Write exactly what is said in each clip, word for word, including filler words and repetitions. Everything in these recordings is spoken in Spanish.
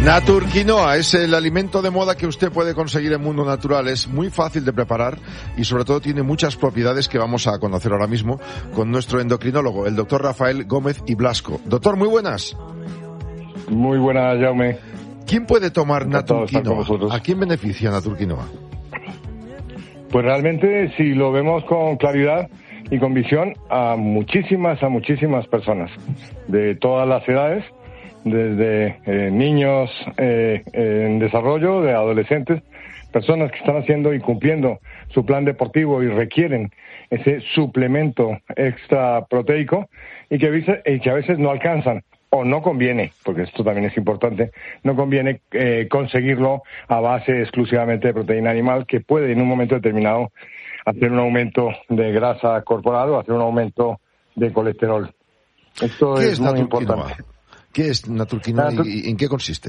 Naturquinoa es el alimento de moda que usted puede conseguir en Mundo Natural. Es muy fácil de preparar y sobre todo tiene muchas propiedades que vamos a conocer ahora mismo con nuestro endocrinólogo, el doctor Rafael Gómez y Blasco. Doctor, muy buenas. Muy buenas, Jaume. ¿Quién puede tomar Naturquinoa? ¿A quién beneficia Naturquinoa? Pues realmente, si lo vemos con claridad y con visión, a muchísimas, a muchísimas personas de todas las edades, desde eh, niños eh, en desarrollo, de adolescentes, personas que están haciendo y cumpliendo su plan deportivo y requieren ese suplemento extra proteico y que, y que a veces no alcanzan o no conviene, porque esto también es importante, no conviene eh, conseguirlo a base exclusivamente de proteína animal, que puede en un momento determinado hacer un aumento de grasa corporal o hacer un aumento de colesterol. Esto es, es muy importante. ¿Qué es Naturquinoa Natur- y en qué consiste?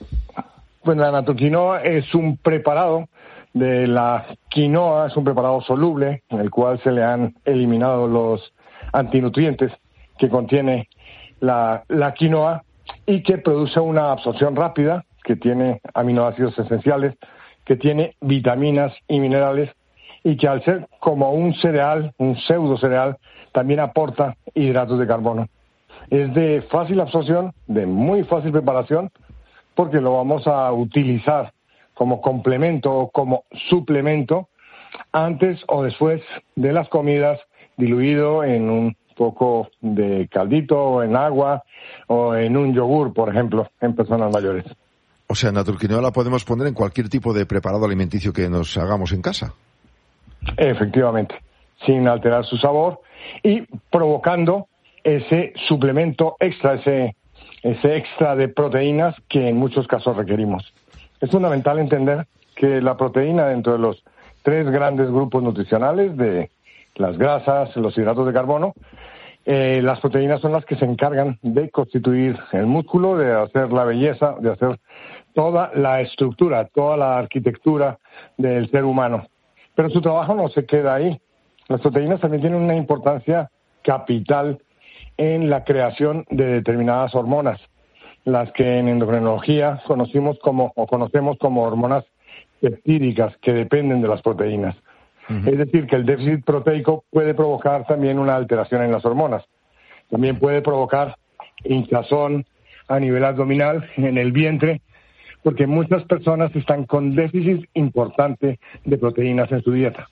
Pues la Naturquinoa es un preparado de la quinoa, es un preparado soluble en el cual se le han eliminado los antinutrientes que contiene la, la quinoa y que produce una absorción rápida, que tiene aminoácidos esenciales, que tiene vitaminas y minerales y que al ser como un cereal, un pseudo cereal, también aporta hidratos de carbono. Es de fácil absorción, de muy fácil preparación, porque lo vamos a utilizar como complemento o como suplemento antes o después de las comidas, diluido en un poco de caldito o en agua o en un yogur, por ejemplo, en personas mayores. O sea, Naturquinoa la podemos poner en cualquier tipo de preparado alimenticio que nos hagamos en casa. Efectivamente, sin alterar su sabor y provocando ese suplemento extra, ese, ese extra de proteínas que en muchos casos requerimos. Es fundamental entender que la proteína, dentro de los tres grandes grupos nutricionales de las grasas, los hidratos de carbono, eh, las proteínas son las que se encargan de constituir el músculo, de hacer la belleza, de hacer toda la estructura, toda la arquitectura del ser humano. Pero su trabajo no se queda ahí. Las proteínas también tienen una importancia capital en la creación de determinadas hormonas, las que en endocrinología conocimos como o conocemos como hormonas peptídicas que dependen de las proteínas. Uh-huh. Es decir, que el déficit proteico puede provocar también una alteración en las hormonas. También puede provocar hinchazón a nivel abdominal, en el vientre, porque muchas personas están con déficit importante de proteínas en su dieta.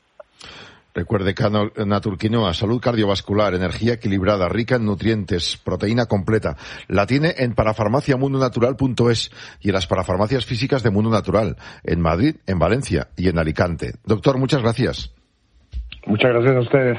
Recuerde que Naturquinoa, salud cardiovascular, energía equilibrada, rica en nutrientes, proteína completa. La tiene en parafarmacia mundo natural punto es y en las parafarmacias físicas de Mundo Natural, en Madrid, en Valencia y en Alicante. Doctor, muchas gracias. Muchas gracias a ustedes.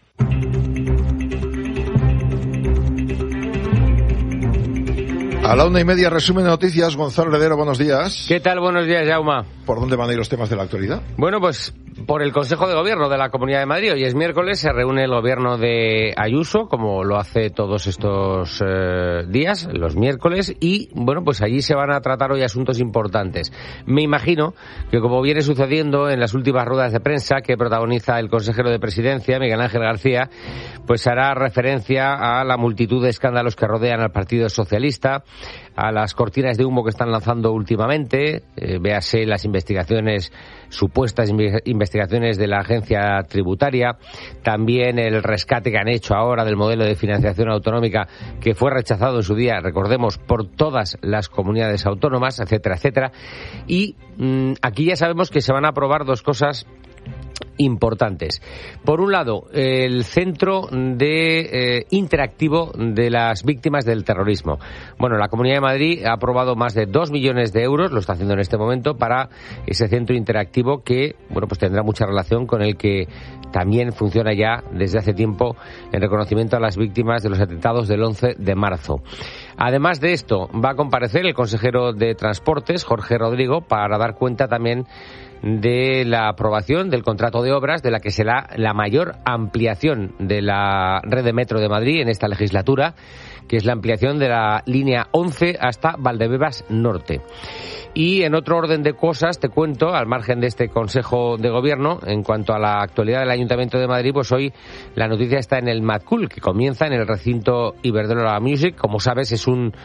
A la una y media, resumen de noticias. Gonzalo Heredero, buenos días. ¿Qué tal? Buenos días, Jauma. ¿Por dónde van a ir los temas de la actualidad? Bueno, pues por el Consejo de Gobierno de la Comunidad de Madrid. Hoy es miércoles, se reúne el gobierno de Ayuso, como lo hace todos estos eh, días, los miércoles, y bueno, pues allí se van a tratar hoy asuntos importantes. Me imagino que, como viene sucediendo en las últimas ruedas de prensa que protagoniza el consejero de Presidencia, Miguel Ángel García, pues hará referencia a la multitud de escándalos que rodean al Partido Socialista, a las cortinas de humo que están lanzando últimamente, eh, véase las investigaciones, supuestas investigaciones de la agencia tributaria, también el rescate que han hecho ahora del modelo de financiación autonómica que fue rechazado en su día, recordemos, por todas las comunidades autónomas, etcétera, etcétera. Y mmm, aquí ya sabemos que se van a aprobar dos cosas importantes. Por un lado, el centro de eh, interactivo de las víctimas del terrorismo. Bueno, la Comunidad de Madrid ha aprobado más de dos millones de euros, lo está haciendo en este momento, para ese centro interactivo que, bueno, pues tendrá mucha relación con el que también funciona ya desde hace tiempo en reconocimiento a las víctimas de los atentados del once de marzo. Además de esto, va a comparecer el consejero de Transportes, Jorge Rodrigo, para dar cuenta también de la aprobación del contrato de obras de la que será la mayor ampliación de la red de metro de Madrid en esta legislatura, que es la ampliación de la línea once hasta Valdebebas Norte. Y en otro orden de cosas, te cuento, al margen de este Consejo de Gobierno, en cuanto a la actualidad del Ayuntamiento de Madrid, pues hoy la noticia está en el Mad Cool, que comienza en el recinto Iberdrola Music. Como sabes, es un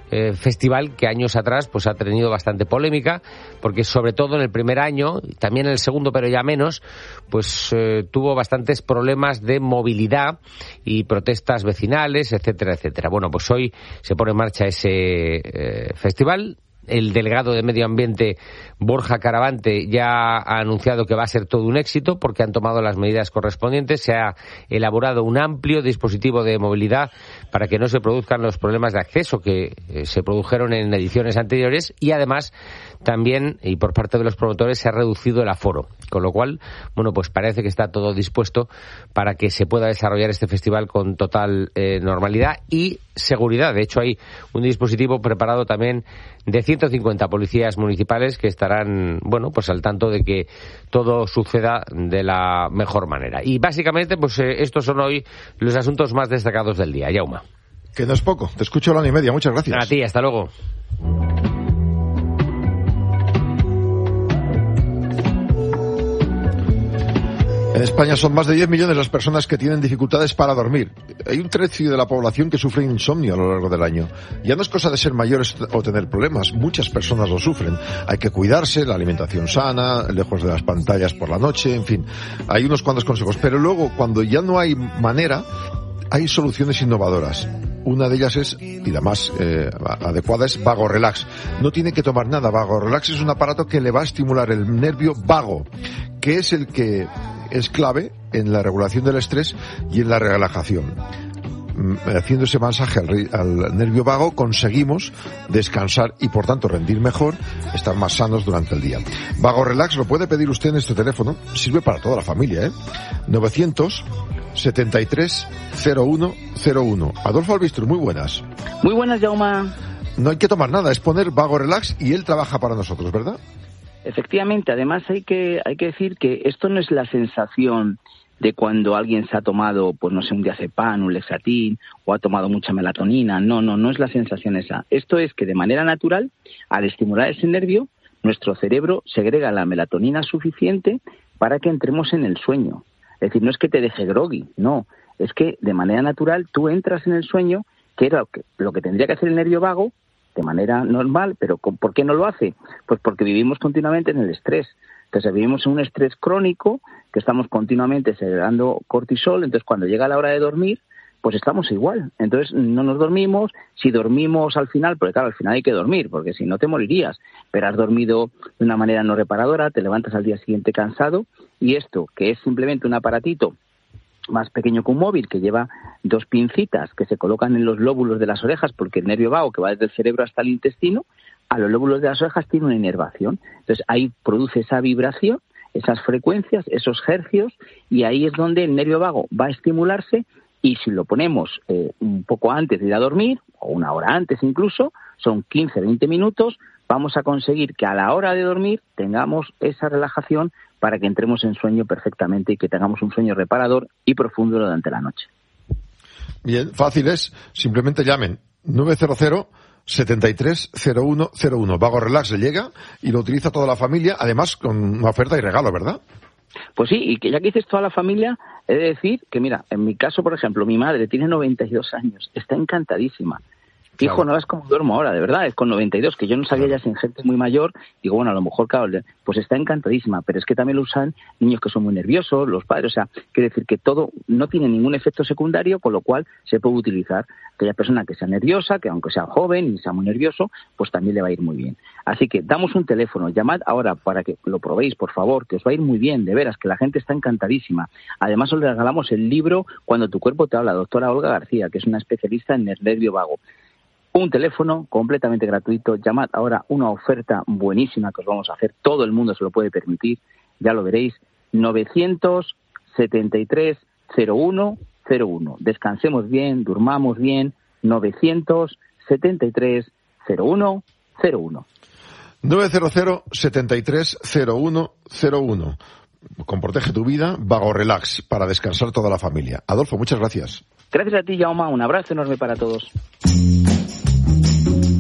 eh, festival que años atrás pues ha tenido bastante polémica, porque sobre todo en el primer año, también en el segundo pero ya menos, pues eh, tuvo bastantes problemas de movilidad y protestas vecinales, etcétera, etcétera. Bueno, pues hoy se pone en marcha ese eh, festival. El delegado de Medio Ambiente, Borja Caravante, ya ha anunciado que va a ser todo un éxito porque han tomado las medidas correspondientes. Se ha elaborado un amplio dispositivo de movilidad para que no se produzcan los problemas de acceso que eh, se produjeron en ediciones anteriores, y además también, y por parte de los promotores, se ha reducido el aforo. Con lo cual, bueno, pues parece que está todo dispuesto para que se pueda desarrollar este festival con total eh, normalidad y seguridad. De hecho, hay un dispositivo preparado también de ciento cincuenta policías municipales que estarán, bueno, pues al tanto de que todo suceda de la mejor manera. Y básicamente, pues eh, estos son hoy los asuntos más destacados del día. Yauma. Que no es poco. Te escucho a la una y media. Muchas gracias. A ti, hasta luego. En España son más de diez millones las personas que tienen dificultades para dormir. Hay un tercio de la población que sufre insomnio a lo largo del año. Ya no es cosa de ser mayores o tener problemas, muchas personas lo sufren. Hay que cuidarse, la alimentación sana, lejos de las pantallas por la noche, en fin. Hay unos cuantos consejos. Pero luego, cuando ya no hay manera, hay soluciones innovadoras. Una de ellas es, y la más eh, adecuada, es Vago Relax. No tiene que tomar nada. Vago Relax es un aparato que le va a estimular el nervio vago, que es el que es clave en la regulación del estrés y en la relajación. Haciendo ese masaje al, al nervio vago conseguimos descansar y por tanto rendir mejor, estar más sanos durante el día. Vago Relax lo puede pedir usted en este teléfono, sirve para toda la familia, ¿eh? novecientos setenta y tres cero uno cero uno. Adolfo Albistur, muy buenas. Muy buenas, Jauma. No hay que tomar nada, es poner Vago Relax y él trabaja para nosotros, ¿verdad? Efectivamente, además hay que hay que decir que esto no es la sensación de cuando alguien se ha tomado, pues no sé, un diazepam, un Lexatin, o ha tomado mucha melatonina. No, no, no es la sensación esa. Esto es que de manera natural, al estimular ese nervio, nuestro cerebro segrega la melatonina suficiente para que entremos en el sueño. Es decir, no es que te deje groggy, no. Es que de manera natural tú entras en el sueño, que era lo que, lo que tendría que hacer el nervio vago, de manera normal, pero ¿por qué no lo hace? Pues porque vivimos continuamente en el estrés. Entonces vivimos en un estrés crónico, que estamos continuamente segregando cortisol, entonces cuando llega la hora de dormir, pues estamos igual. Entonces no nos dormimos, si dormimos al final, porque claro, al final hay que dormir, porque si no te morirías, pero has dormido de una manera no reparadora, te levantas al día siguiente cansado, y esto, que es simplemente un aparatito más pequeño que un móvil, que lleva dos pincitas que se colocan en los lóbulos de las orejas, porque el nervio vago, que va desde el cerebro hasta el intestino, a los lóbulos de las orejas tiene una inervación. Entonces ahí produce esa vibración, esas frecuencias, esos hercios, y ahí es donde el nervio vago va a estimularse, y si lo ponemos eh, un poco antes de ir a dormir, o una hora antes incluso, son quince a veinte minutos, vamos a conseguir que a la hora de dormir tengamos esa relajación para que entremos en sueño perfectamente y que tengamos un sueño reparador y profundo durante la noche. Bien, fácil es, simplemente llamen nueve cero cero setenta y tres cero uno cero uno. Vago Relax le llega y lo utiliza toda la familia, además con una oferta y regalo, ¿verdad? Pues sí, y que ya que dices toda la familia, he de decir que, mira, en mi caso, por ejemplo, mi madre tiene noventa y dos años, está encantadísima. Hijo, claro. No es como duermo ahora, de verdad, es con noventa y dos, que yo no sabía claro. Ya sin gente muy mayor, digo, bueno, a lo mejor, claro, pues está encantadísima, pero es que también lo usan niños que son muy nerviosos, los padres, o sea, quiere decir que todo no tiene ningún efecto secundario, con lo cual se puede utilizar aquella persona que sea nerviosa, que aunque sea joven y sea muy nervioso, pues también le va a ir muy bien. Así que damos un teléfono, llamad ahora para que lo probéis, por favor, que os va a ir muy bien, de veras, que la gente está encantadísima. Además os le regalamos el libro Cuando tu cuerpo te habla, doctora Olga García, que es una especialista en el nervio vago. Un teléfono completamente gratuito, llamad ahora, una oferta buenísima que os vamos a hacer, todo el mundo se lo puede permitir, ya lo veréis, novecientos setenta y tres cero uno cero uno. Descansemos bien, durmamos bien, novecientos setenta y tres cero uno cero uno. nueve cero cero setenta y tres cero uno cero uno. Con Protege tu Vida, Vago Relax, para descansar toda la familia. Adolfo, muchas gracias. Gracias a ti, Jaume, un abrazo enorme para todos.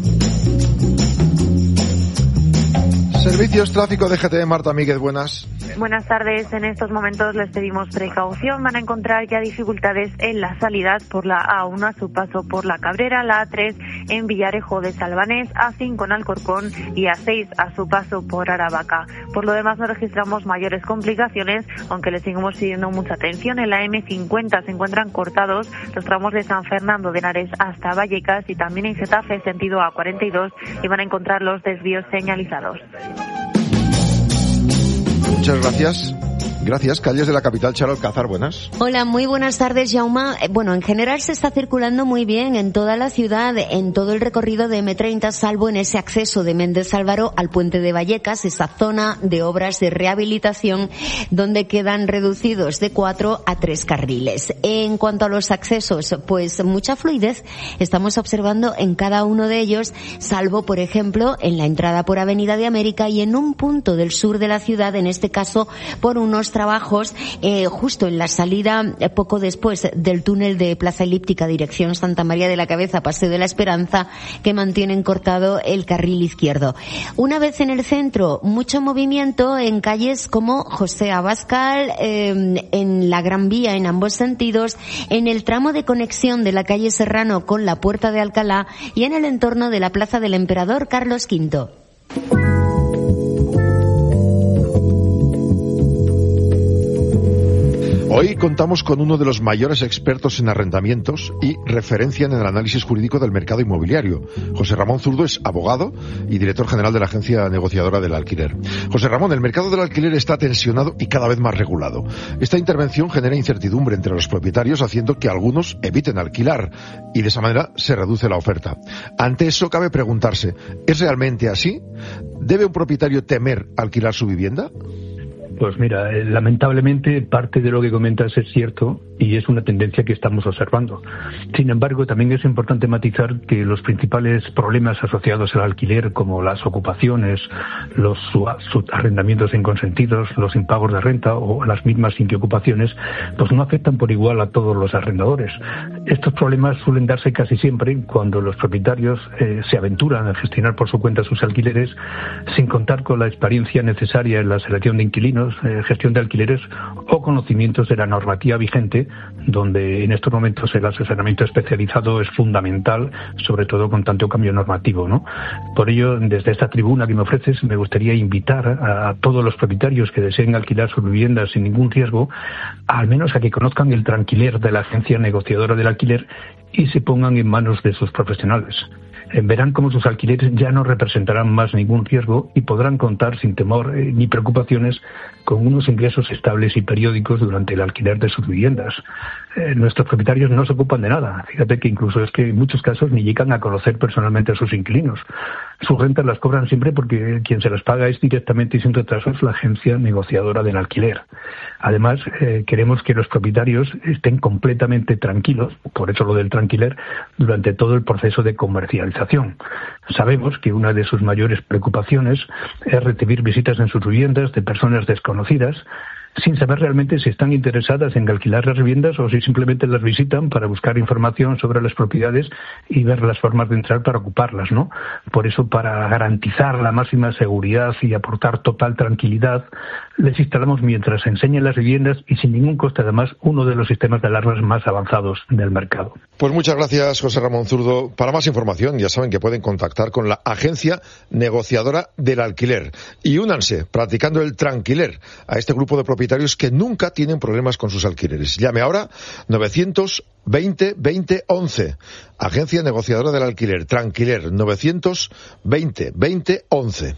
Servicios Tráfico de G T E, Marta Míguez, buenas. Buenas tardes. En estos momentos les pedimos precaución. Van a encontrar ya dificultades en las salidas por la A uno a su paso por La Cabrera, la A tres en Villarejo de Salvanés, A cinco en Alcorcón y A seis a su paso por Aravaca. Por lo demás no registramos mayores complicaciones, aunque les seguimos pidiendo mucha atención. En la eme cincuenta se encuentran cortados los tramos de San Fernando de Henares hasta Vallecas y también en Getafe sentido A cuarenta y dos y van a encontrar los desvíos señalizados. Muchas gracias. Gracias. Calles de la capital, Charo Alcázar, buenas. Hola, muy buenas tardes, Jaume. Bueno, en general se está circulando muy bien en toda la ciudad, en todo el recorrido de eme treinta, salvo en ese acceso de Méndez Álvaro al puente de Vallecas, esa zona de obras de rehabilitación donde quedan reducidos de cuatro a tres carriles. En cuanto a los accesos, pues mucha fluidez estamos observando en cada uno de ellos, salvo, por ejemplo, en la entrada por Avenida de América y en un punto del sur de la ciudad, en este caso por unos trabajos eh, justo en la salida eh, poco después del túnel de Plaza Elíptica dirección Santa María de la Cabeza, Paseo de la Esperanza, que mantienen cortado el carril izquierdo. Una vez en el centro, mucho movimiento en calles como José Abascal, eh, en la Gran Vía en ambos sentidos, en el tramo de conexión de la calle Serrano con la Puerta de Alcalá y en el entorno de la Plaza del Emperador Carlos quinto. Hoy contamos con uno de los mayores expertos en arrendamientos y referencia en el análisis jurídico del mercado inmobiliario. José Ramón Zurdo es abogado y director general de la agencia negociadora del alquiler. José Ramón, el mercado del alquiler está tensionado y cada vez más regulado. Esta intervención genera incertidumbre entre los propietarios, haciendo que algunos eviten alquilar y de esa manera se reduce la oferta. Ante eso cabe preguntarse, ¿es realmente así? ¿Debe un propietario temer alquilar su vivienda? Pues mira, lamentablemente parte de lo que comentas es cierto y es una tendencia que estamos observando. Sin embargo, también es importante matizar que los principales problemas asociados al alquiler, como las ocupaciones, los arrendamientos inconsentidos, los impagos de renta o las mismas inquiocupaciones, pues no afectan por igual a todos los arrendadores. Estos problemas suelen darse casi siempre cuando los propietarios eh, se aventuran a gestionar por su cuenta sus alquileres sin contar con la experiencia necesaria en la selección de inquilinos, eh, gestión de alquileres o conocimientos de la normativa vigente, donde en estos momentos el asesoramiento especializado es fundamental, sobre todo con tanto cambio normativo, ¿no? Por ello, desde esta tribuna que me ofreces, me gustaría invitar a, a todos los propietarios que deseen alquilar sus viviendas sin ningún riesgo, al menos a que conozcan el tranquiler de la agencia negociadora del alquiler y se pongan en manos de sus profesionales. Verán cómo sus alquileres ya no representarán más ningún riesgo y podrán contar sin temor eh, ni preocupaciones con unos ingresos estables y periódicos durante el alquiler de sus viviendas. Eh, nuestros propietarios no se ocupan de nada. Fíjate que incluso es que en muchos casos ni llegan a conocer personalmente a sus inquilinos. Sus rentas las cobran siempre porque quien se las paga es directamente y sin retrasos la agencia negociadora del alquiler. Además, eh, queremos que los propietarios estén completamente tranquilos, por eso lo del tranquiler, durante todo el proceso de comercialización. Sabemos que una de sus mayores preocupaciones es recibir visitas en sus viviendas de personas desconocidas, sin saber realmente si están interesadas en alquilar las viviendas o si simplemente las visitan para buscar información sobre las propiedades y ver las formas de entrar para ocuparlas, ¿no? Por eso, para garantizar la máxima seguridad y aportar total tranquilidad, les instalamos mientras enseñan las viviendas y sin ningún coste, además, uno de los sistemas de alarmas más avanzados del mercado. Pues muchas gracias, José Ramón Zurdo. Para más información, ya saben que pueden contactar con la agencia negociadora del alquiler y únanse, practicando el tranquiler, a este grupo de propietarios que nunca tienen problemas con sus alquileres. Llame ahora novecientos veinte veinte once. Agencia negociadora del alquiler, Tranquiler, novecientos veinte veinte once.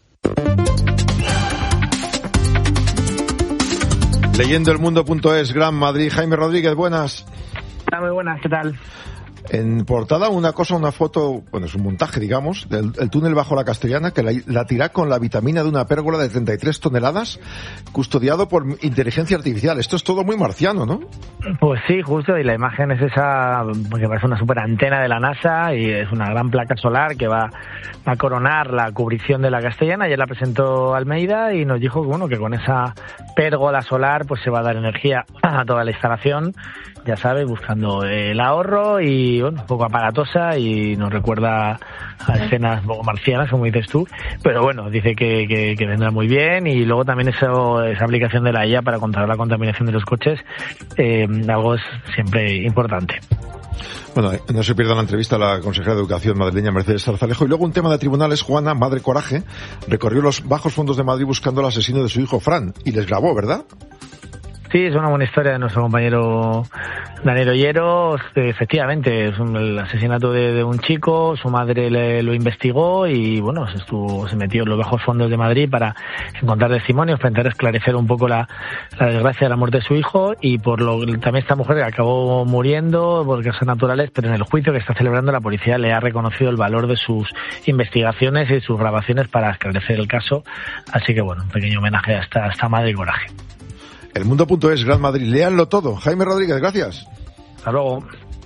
Leyendo el mundo punto es, Gran Madrid. Jaime Rodríguez, buenas. Hola, muy buenas, ¿qué tal? En portada una cosa, una foto, bueno, es un montaje, digamos, del el túnel bajo la Castellana, que la, la tira con la vitamina de una pérgola de treinta y tres toneladas, custodiado por inteligencia artificial. Esto es todo muy marciano, ¿no? Pues sí, justo, y la imagen es esa, que parece una super antena de la NASA, y es una gran placa solar que va a coronar la cubrición de la Castellana. Ayer la presentó Almeida y nos dijo que, bueno, que con esa pérgola solar pues se va a dar energía a toda la instalación, ya sabes, buscando el ahorro y así, bueno, un poco aparatosa y nos recuerda a escenas un poco marcianas, como dices tú, pero bueno, dice que, que, que vendrá muy bien. Y luego también eso, esa aplicación de la I A para controlar la contaminación de los coches, eh, algo es siempre importante. Bueno, no se pierda la entrevista a la consejera de Educación madrileña Mercedes Zarzalejo. Y luego un tema de tribunales. Juana, madre coraje, recorrió los bajos fondos de Madrid buscando al asesino de su hijo Fran y les grabó, ¿verdad? Sí, es una buena historia de nuestro compañero Daniel Ollero. Efectivamente, es un, el asesinato de, de un chico, su madre le, lo investigó y bueno, se, estuvo, se metió en los bajos fondos de Madrid para encontrar testimonios, para intentar esclarecer un poco la, la desgracia de la muerte de su hijo. Y por lo también esta mujer acabó muriendo por causas naturales, pero en el juicio que está celebrando la policía le ha reconocido el valor de sus investigaciones y sus grabaciones para esclarecer el caso. Así que bueno, un pequeño homenaje a esta, a esta madre coraje. El Mundo punto es, Gran Madrid. Léanlo todo. Jaime Rodríguez, gracias. Hasta luego.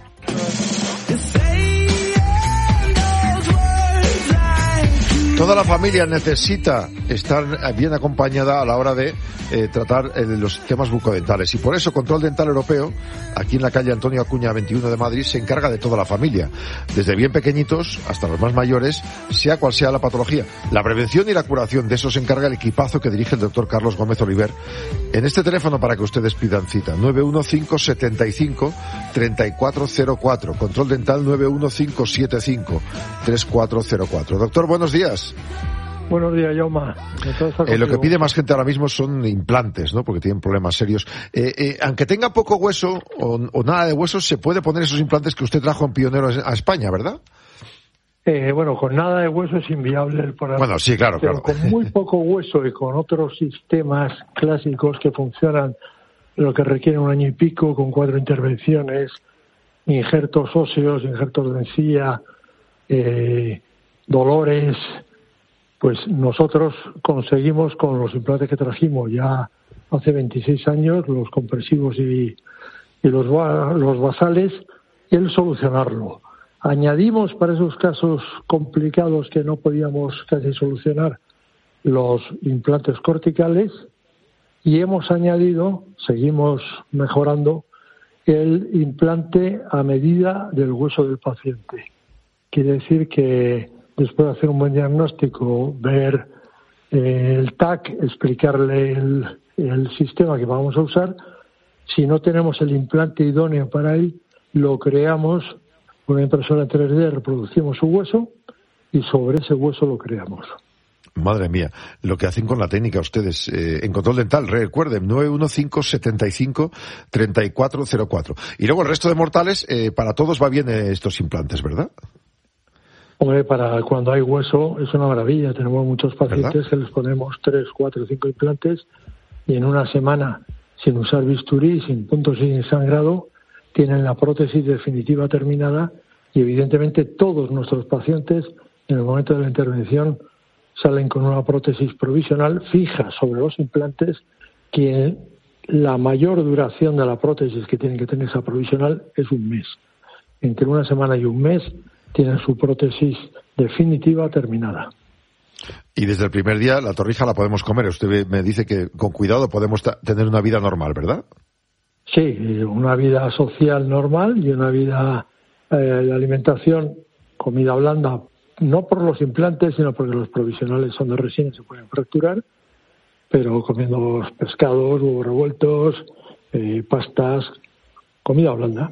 Toda la familia necesita estar bien acompañada a la hora de eh, tratar eh, los temas bucodentales. Y por eso Control Dental Europeo, aquí en la calle Antonio Acuña veintiuno de Madrid, se encarga de toda la familia. Desde bien pequeñitos hasta los más mayores, sea cual sea la patología. La prevención y la curación, de eso se encarga el equipazo que dirige el doctor Carlos Gómez Oliver. En este teléfono para que ustedes pidan cita, nueve uno cinco siete cinco tres cuatro cero cuatro. Control Dental nueve uno cinco siete cinco tres cuatro cero cuatro. Doctor, buenos días. Buenos días, Jaume. Eh, lo que pide más gente ahora mismo son implantes, ¿no? Porque tienen problemas serios. Eh, eh, aunque tenga poco hueso o, o nada de hueso, se puede poner esos implantes que usted trajo en pionero a España, ¿verdad? Eh, bueno, con nada de hueso es inviable el poner. Bueno, sí, claro, pero claro. Con muy poco hueso y con otros sistemas clásicos que funcionan, lo que requiere un año y pico, con cuatro intervenciones, injertos óseos, injertos de encía, eh, dolores, pues nosotros conseguimos con los implantes que trajimos ya hace veintiséis años, los compresivos y, y los, los basales, el solucionarlo. Añadimos para esos casos complicados que no podíamos casi solucionar los implantes corticales y hemos añadido, seguimos mejorando, el implante a medida del hueso del paciente. Quiere decir que después de hacer un buen diagnóstico, ver eh, el T A C, explicarle el, el sistema que vamos a usar, si no tenemos el implante idóneo para él, lo creamos con una impresora en tres D, reproducimos su hueso y sobre ese hueso lo creamos. Madre mía, lo que hacen con la técnica ustedes. Eh, en Control Dental, recuerden, nueve uno cinco siete cinco tres cuatro cero cuatro. Y luego el resto de mortales, eh, para todos va bien eh, estos implantes, ¿verdad? Hombre, para cuando hay hueso es una maravilla. Tenemos muchos pacientes ¿verdad? Que les ponemos tres, cuatro, cinco implantes y en una semana, sin usar bisturí, sin puntos y sin sangrado, tienen la prótesis definitiva terminada y evidentemente todos nuestros pacientes en el momento de la intervención salen con una prótesis provisional fija sobre los implantes, que la mayor duración de la prótesis que tienen que tener esa provisional es un mes. Entre una semana y un mes tienen su prótesis definitiva terminada. Y desde el primer día la torrija la podemos comer. Usted me dice que con cuidado podemos ta- tener una vida normal, ¿verdad? Sí, una vida social normal y una vida eh, de alimentación, comida blanda, no por los implantes, sino porque los provisionales son de resina y se pueden fracturar, pero comiendo pescados, huevos revueltos, eh, pastas, comida blanda.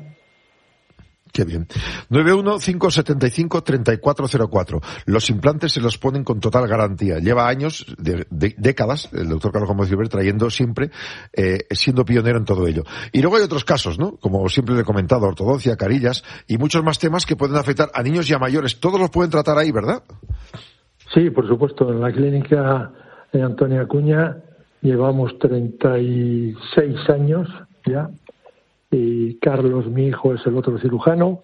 Qué bien. nueve uno cinco siete cinco tres cuatro cero cuatro. Los implantes se los ponen con total garantía. Lleva años, de, de, décadas, el doctor Carlos Gómez Oliver trayendo siempre, eh, siendo pionero en todo ello. Y luego hay otros casos, ¿no? Como siempre le he comentado, ortodoncia, carillas y muchos más temas que pueden afectar a niños y a mayores. Todos los pueden tratar ahí, ¿verdad? Sí, por supuesto. En la clínica de Antonio Acuña llevamos treinta y seis años ya. Y Carlos, mi hijo, es el otro cirujano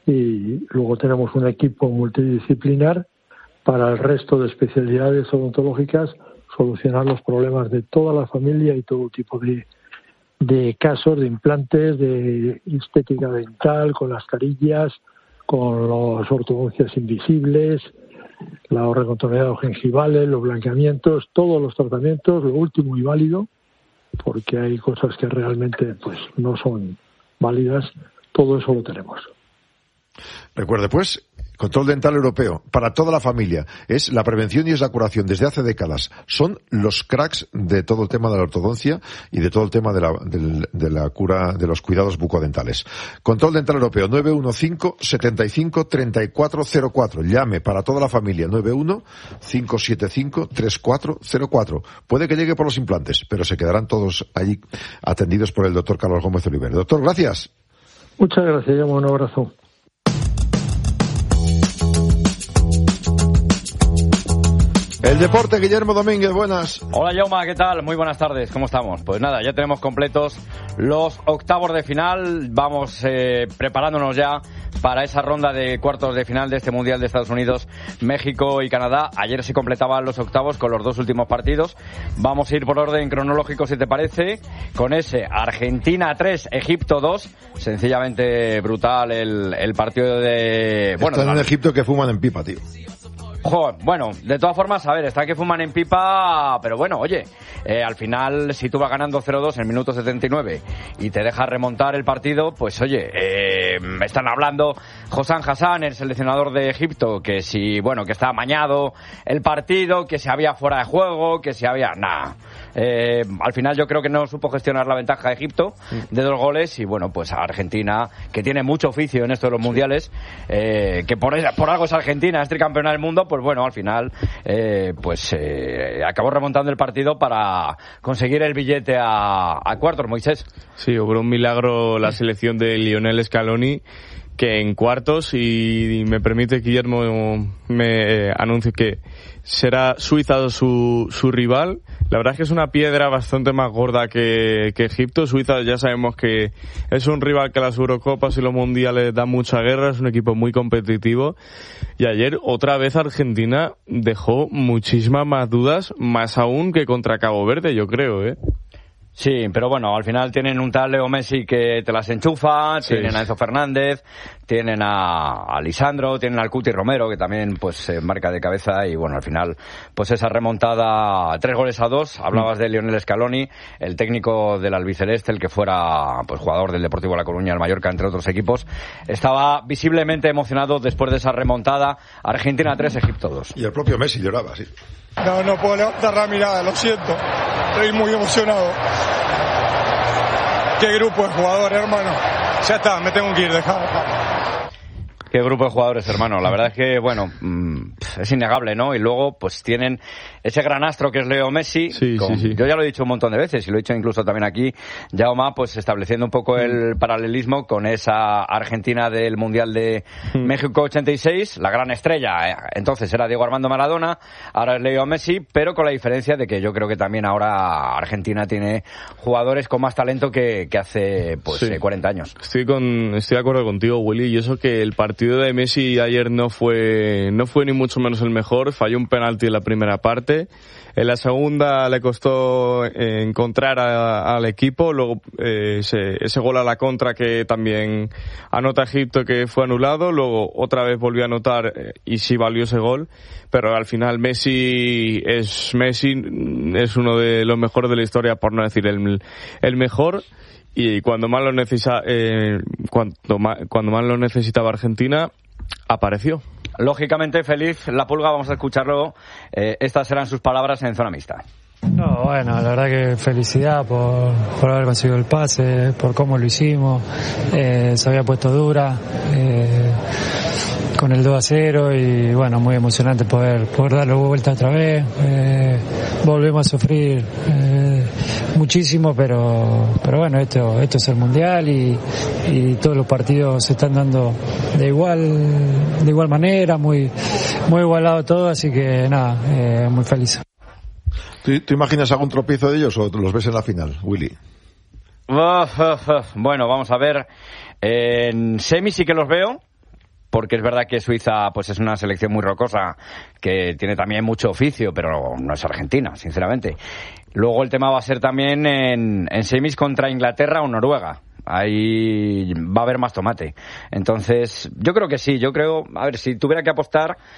y luego tenemos un equipo multidisciplinar para el resto de especialidades odontológicas solucionar los problemas de toda la familia y todo tipo de, de casos, de implantes, de estética dental, con las carillas, con las ortodoncias invisibles, la recontorneado gengivales, los blanqueamientos, todos los tratamientos, lo último y válido, porque hay cosas que realmente pues no son válidas, todo eso lo tenemos. Recuerde, pues, control dental europeo para toda la familia. Es la prevención y es la curación desde hace décadas. Son los cracks de todo el tema de la ortodoncia y de todo el tema de la, de, de la cura de los cuidados bucodentales. Control dental europeo, nueve uno cinco, setenta y cinco, treinta y cuatro cero cuatro. Llame para toda la familia, nueve uno cinco siete cinco, tres cuatro cero cuatro. Puede que llegue por los implantes, pero se quedarán todos allí atendidos por el doctor Carlos Gómez Oliver. Doctor, gracias. Muchas gracias, Jaume, un abrazo. El deporte, Guillermo Domínguez, buenas. Hola, Jaume, ¿qué tal? Muy buenas tardes, ¿cómo estamos? Pues nada, ya tenemos completos los octavos de final, vamos eh, preparándonos ya para esa ronda de cuartos de final de este Mundial de Estados Unidos, México y Canadá. Ayer se completaban los octavos con los dos últimos partidos. Vamos a ir por orden cronológico, si te parece, con ese Argentina tres, Egipto dos, sencillamente brutal el, el partido de... Bueno, están en Egipto que fuman en pipa, tío. Joder, bueno, de todas formas, a ver, está que fuman en pipa, pero bueno, oye, eh, al final, si tú vas ganando cero dos en el minuto setenta y nueve y te dejas remontar el partido, pues oye, eh, están hablando Hossam Hassan, el seleccionador de Egipto, que si, bueno, que estaba amañado el partido, que si había fuera de juego, que si había... Nada. Eh, al final yo creo que no supo gestionar la ventaja de Egipto de dos goles y bueno, pues a Argentina, que tiene mucho oficio en esto de los mundiales, eh, que por, por algo es Argentina, es tricampeona del mundo, pues bueno, al final eh, pues eh, acabó remontando el partido para conseguir el billete a, a cuartos. Moisés. Sí, hubo un milagro la selección de Lionel Scaloni, que en cuartos, y me permite, Guillermo, me eh, anuncio que será Suiza su, su rival. La verdad es que es una piedra bastante más gorda que, que Egipto. Suiza ya sabemos que es un rival que a las Eurocopas y los Mundiales da mucha guerra, es un equipo muy competitivo. Y ayer otra vez Argentina dejó muchísimas más dudas, más aún que contra Cabo Verde, yo creo, ¿eh? Sí, pero bueno, al final tienen un tal Leo Messi que te las enchufa, sí. Tienen a Enzo Fernández, tienen a, a Lisandro, tienen al Cuti Romero, que también pues se marca de cabeza, y bueno, al final pues esa remontada, tres goles a dos. Hablabas de Lionel Scaloni, el técnico del albiceleste, el que fuera pues jugador del Deportivo La Coruña, el Mallorca, entre otros equipos, estaba visiblemente emocionado después de esa remontada. Argentina tres, Egipto dos. Y el propio Messi lloraba, sí. No, no puedo levantar la mirada, lo siento. Estoy muy emocionado. Qué grupo de jugadores, hermano. Ya está, me tengo que ir, dejado. Qué grupo de jugadores, hermano. La verdad es que, bueno, es innegable, ¿no? Y luego, pues tienen ese gran astro que es Leo Messi. Sí, con, sí, sí. Yo ya lo he dicho un montón de veces, y lo he dicho incluso también aquí, Jaume, pues estableciendo un poco el paralelismo con esa Argentina del Mundial de mm. México ochenta y seis, la gran estrella. Entonces era Diego Armando Maradona, ahora es Leo Messi, pero con la diferencia de que yo creo que también ahora Argentina tiene jugadores con más talento que, que hace pues sí. cuarenta años. Estoy con, estoy de acuerdo contigo, Willy, y eso que el partido de Messi ayer no fue no fue ni mucho menos el mejor. Falló un penalti en la primera parte, en la segunda le costó eh, encontrar a, al equipo, luego eh, ese, ese gol a la contra que también anota Egipto, que fue anulado, luego otra vez volvió a anotar eh, y sí valió ese gol, pero al final Messi es Messi, es uno de los mejores de la historia, por no decir el, el mejor. Y cuando más lo necesita, eh, cuando más, cuando más lo necesitaba Argentina, apareció. Lógicamente feliz la Pulga, vamos a escucharlo. Eh, estas serán sus palabras en zona mixta. No, bueno, la verdad que felicidad por, por haber conseguido el pase, por cómo lo hicimos. Eh, se había puesto dura eh, con el dos a cero y bueno, muy emocionante poder, poder darle vuelta otra vez. Eh, volvemos a sufrir eh, muchísimo, pero pero bueno, esto esto es el Mundial y, y todos los partidos se están dando de igual de igual manera, muy muy igualado todo, así que nada, eh, muy feliz. ¿Tú, ¿Tú imaginas algún tropiezo de ellos o los ves en la final, Willy? Uf, uf, uf. Bueno, vamos a ver. En semi sí que los veo, porque es verdad que Suiza pues es una selección muy rocosa, que tiene también mucho oficio, pero no es Argentina, sinceramente. Luego el tema va a ser también en, en semis contra Inglaterra o Noruega. Ahí va a haber más tomate. Entonces, yo creo que sí, yo creo, a ver, si tuviera que apostar,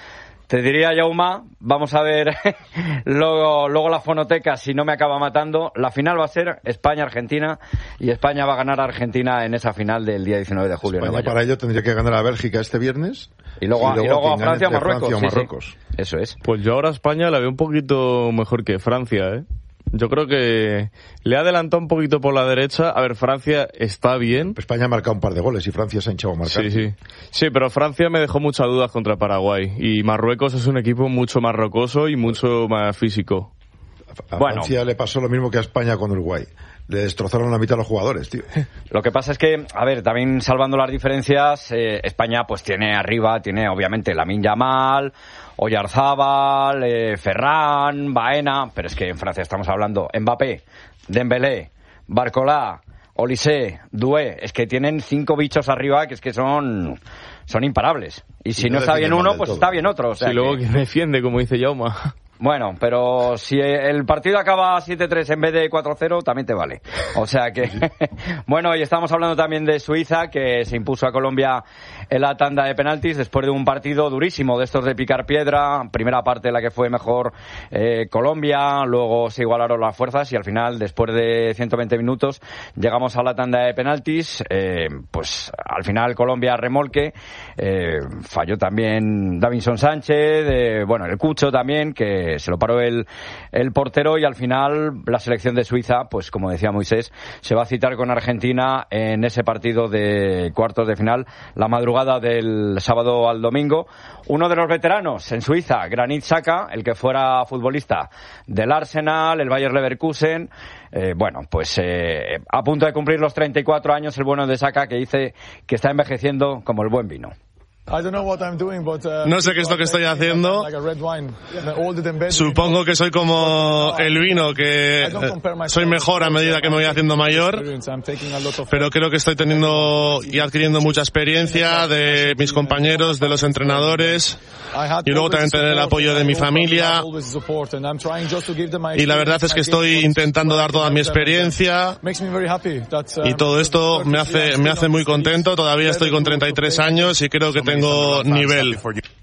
Te diría, Yauma, vamos a ver luego, luego la fonoteca, si no me acaba matando. La final va a ser España-Argentina y España va a ganar a Argentina en esa final del día diecinueve de julio. España para ello tendría que ganar a Bélgica este viernes. Y luego, y luego, y luego a Francia o Marruecos. Francia o sí, Marruecos. Sí. Eso es. Pues yo ahora a España la veo un poquito mejor que Francia, ¿eh? Yo creo que le ha adelantado un poquito por la derecha. A ver, Francia está bien. España ha marcado un par de goles y Francia se ha hinchado a marcar. Sí, sí. Sí, pero Francia me dejó muchas dudas contra Paraguay. Y Marruecos es un equipo mucho más rocoso y mucho más físico. A bueno. Francia le pasó lo mismo que a España con Uruguay. Le destrozaron la mitad a los jugadores, tío. Lo que pasa es que, a ver, también salvando las diferencias, eh, España pues tiene arriba, tiene obviamente Lamine Yamal, Oyarzábal, eh, Ferran, Baena, pero es que en Francia estamos hablando Mbappé, Dembélé, Barcola, Olise, Doué, es que tienen cinco bichos arriba que es que son son imparables. Y si y no, no está bien uno, pues todo. Está bien otro. O sea y luego que... quien defiende, como dice Yauma. Bueno, pero si el partido acaba siete tres en vez de cuatro cero, también te vale. O sea que... Bueno, y estamos hablando también de Suiza, que se impuso a Colombia en la tanda de penaltis después de un partido durísimo de estos de picar piedra. Primera parte en la que fue mejor eh, Colombia, luego se igualaron las fuerzas y al final, después de ciento veinte minutos, llegamos a la tanda de penaltis. Eh, pues al final Colombia remolque. Eh, falló también Davinson Sánchez, eh, bueno, el Cucho también, que se lo paró el, el portero y al final la selección de Suiza, pues como decía Moisés, se va a citar con Argentina en ese partido de cuartos de final, la madrugada del sábado al domingo. Uno de los veteranos en Suiza, Granit Xhaka, el que fuera futbolista del Arsenal, el Bayer Leverkusen, eh, bueno, pues eh, a punto de cumplir los treinta y cuatro años el bueno de Xhaka, que dice que está envejeciendo como el buen vino. No sé qué es lo que estoy haciendo. Supongo que soy como el vino, que soy mejor a medida que me voy haciendo mayor, pero creo que estoy teniendo y adquiriendo mucha experiencia de mis compañeros, de los entrenadores, y luego también tener el apoyo de mi familia. Y la verdad es que estoy intentando dar toda mi experiencia y todo esto me hace, me hace muy contento. Todavía estoy con treinta y tres años y creo que tengo tengo nivel.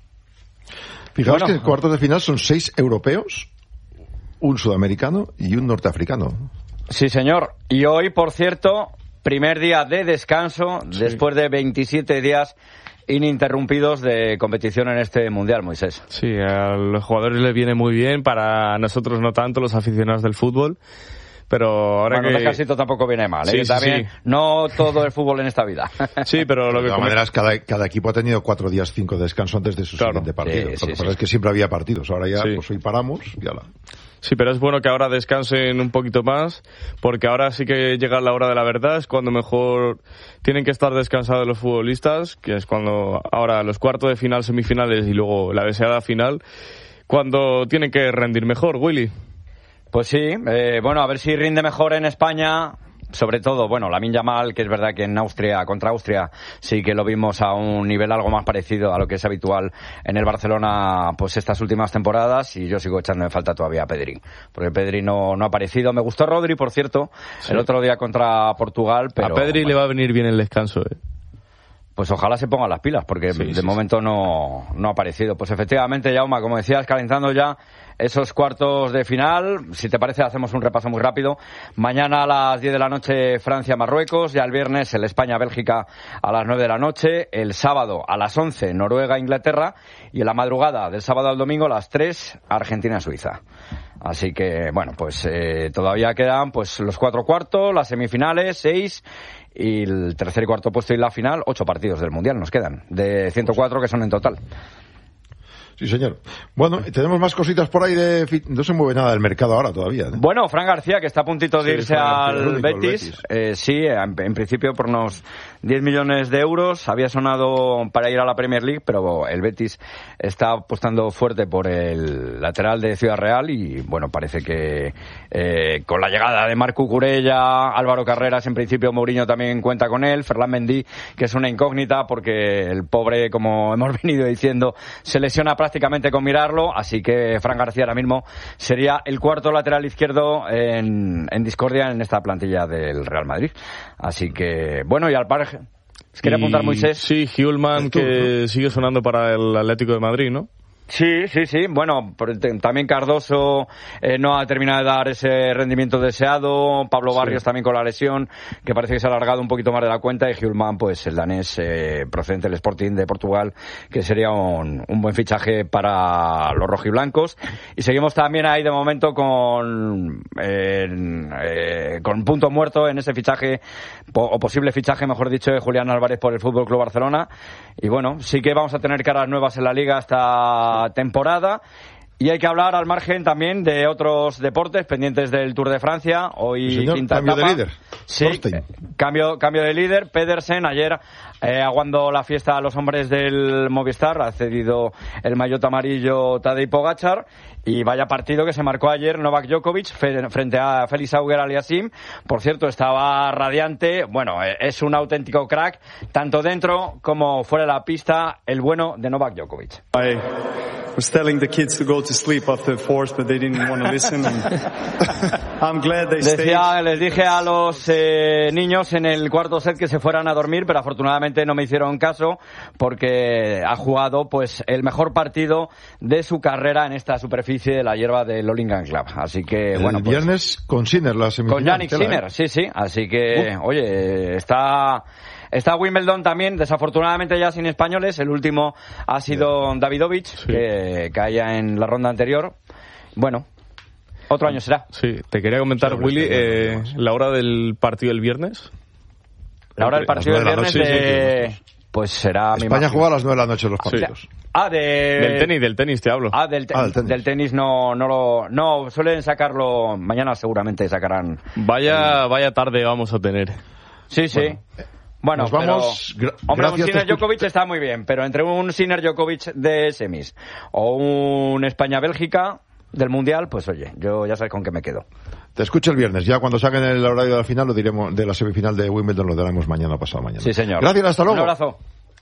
Fijaos bueno, que en cuartos de final son seis europeos, un sudamericano y un norteafricano. Sí, señor. Y hoy, por cierto, primer día de descanso, sí, después de veintisiete días ininterrumpidos de competición en este Mundial, Moisés. Sí, a los jugadores les viene muy bien, para nosotros no tanto, los aficionados del fútbol. Pero ahora bueno, que... el descansito tampoco viene mal, ¿eh? Sí, sí, también sí. No todo el fútbol en esta vida. Sí, pero lo de que... todas maneras, cada, cada equipo ha tenido cuatro días, cinco de descanso antes de su claro. siguiente partido. Sí, lo sí, que pasa sí. es que siempre había partidos. Ahora ya, sí. pues hoy paramos y ala. Sí, pero es bueno que ahora descansen un poquito más, porque ahora sí que llega la hora de la verdad, es cuando mejor tienen que estar descansados los futbolistas, que es cuando ahora los cuartos de final, semifinales y luego la deseada final, cuando tienen que rendir mejor, Willy. Pues sí, eh, bueno, a ver si rinde mejor en España, sobre todo, bueno, Lamine Yamal, que es verdad que en Austria, contra Austria, sí que lo vimos a un nivel algo más parecido a lo que es habitual en el Barcelona, pues estas últimas temporadas, y yo sigo echando en falta todavía a Pedri, porque Pedri no, no ha aparecido. Me gustó Rodri, por cierto, sí. el otro día contra Portugal, pero... A Pedri bueno, le va a venir bien el descanso, eh. Pues ojalá se pongan las pilas, porque sí, de sí, momento sí. no no ha aparecido. Pues efectivamente, Jaume, como decías, calentando ya esos cuartos de final. Si te parece, hacemos un repaso muy rápido. Mañana a las diez de la noche, Francia-Marruecos. Ya el viernes, el España-Bélgica a las nueve de la noche. El sábado a las once, Noruega-Inglaterra. Y en la madrugada del sábado al domingo, a las tres, Argentina-Suiza. Así que, bueno, pues eh, todavía quedan pues los cuatro cuartos, las semifinales, seis... y el tercer y cuarto puesto y la final, ocho partidos del Mundial nos quedan, de ciento cuatro que son en total. Sí, señor. Bueno, tenemos más cositas por ahí de... No se mueve nada del mercado ahora todavía, ¿eh? Bueno, Fran García, que está a puntito de sí, irse al único, Betis. Betis. Eh, sí, en, en principio por unos diez millones de euros. Había sonado para ir a la Premier League, pero el Betis está apostando fuerte por el lateral de Ciudad Real y, bueno, parece que eh, con la llegada de Marc Cucurella, Álvaro Carreras, en principio Mourinho también cuenta con él, Ferland Mendy, que es una incógnita porque el pobre, como hemos venido diciendo, se lesiona prácticamente con mirarlo, así que Fran García ahora mismo sería el cuarto lateral izquierdo en, en discordia en esta plantilla del Real Madrid. Así que, bueno, y al par... ¿Quería apuntar Moisés? Sí, Hjulman, que ¿no? sigue sonando para el Atlético de Madrid, ¿no? Sí, sí, sí. Bueno, también Cardoso eh, no ha terminado de dar ese rendimiento deseado. Pablo Barrios sí. también con la lesión, que parece que se ha alargado un poquito más de la cuenta. Y Hjulmand, pues el danés eh, procedente del Sporting de Portugal, que sería un, un buen fichaje para los rojiblancos. Y seguimos también ahí de momento con, eh, eh, con punto muerto en ese fichaje, o posible fichaje, mejor dicho, de Julián Álvarez por el Fútbol Club Barcelona. Y bueno, sí que vamos a tener caras nuevas en la Liga hasta temporada. Y hay que hablar al margen también de otros deportes pendientes del Tour de Francia. Hoy señor, quinta cambio etapa. de líder. Sí, eh, cambio, cambio de líder. Pedersen ayer eh, aguando la fiesta a los hombres del Movistar. Ha cedido el maillot amarillo Tadej Pogačar. Y vaya partido que se marcó ayer Novak Djokovic frente a Félix Auger-Aliassime. Por cierto, estaba radiante. Bueno, es un auténtico crack, tanto dentro como fuera de la pista, el bueno de Novak Djokovic. I was telling the kids to go to sleep after the fourth, but they didn't want to listen. And I'm glad they stayed. Decía, les dije a los eh, niños en el cuarto set que se fueran a dormir, pero afortunadamente no me hicieron caso porque ha jugado pues el mejor partido de su carrera en esta superficie de la hierba del All England Club. Así que, el bueno, pues, viernes con Sinner, la semifinal. Con Yannick tela, Sinner, ¿eh? sí, sí. Así que, uh. oye, está... Está Wimbledon también, desafortunadamente ya sin españoles. El último ha sido Davidovich, sí. que caía en la ronda anterior. Bueno, otro año será. Sí, te quería comentar, sí, Willy, eh, la hora del partido del viernes. La hora del partido del viernes de... de... Sí, sí, pues será... España juega a las nueve de la noche los partidos. Sí. Ah, de... Del tenis, del tenis te hablo. Ah, del, te... ah, del tenis. Del tenis no, no lo... No, suelen sacarlo... Mañana seguramente sacarán... Vaya, vaya tarde vamos a tener. Sí, sí. Bueno. Bueno, Nos vamos. Pero, hombre, un Sinner Djokovic está muy bien, pero entre un Sinner Djokovic de semis o un España-Bélgica del Mundial, pues oye, yo ya sabes con qué me quedo. Te escucho el viernes, ya cuando saquen el horario de la final, lo diremos, de la semifinal de Wimbledon, lo daremos mañana o pasado mañana. Sí, señor. Gracias, hasta luego. Un abrazo.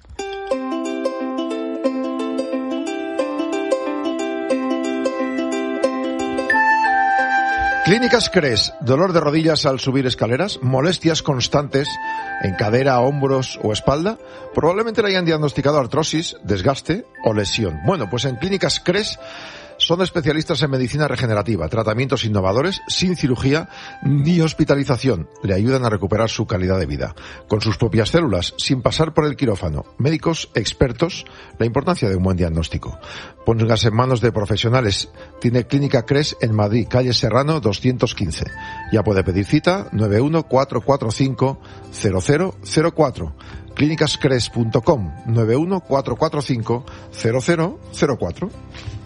Clínicas Cres, dolor de rodillas al subir escaleras, molestias constantes en cadera, hombros o espalda, probablemente le hayan diagnosticado artrosis, desgaste o lesión. Bueno, pues en Clínicas Cres son especialistas en medicina regenerativa, tratamientos innovadores, sin cirugía ni hospitalización. Le ayudan a recuperar su calidad de vida, con sus propias células, sin pasar por el quirófano. Médicos expertos, la importancia de un buen diagnóstico. Póngase en manos de profesionales. Tiene Clínica Cres en Madrid, calle Serrano doscientos quince. Ya puede pedir cita nueve uno cuatro cuatro cinco cero cero cero cuatro. clínicas cres punto com nueve uno cuatro cuatro cinco cero cero cero cuatro.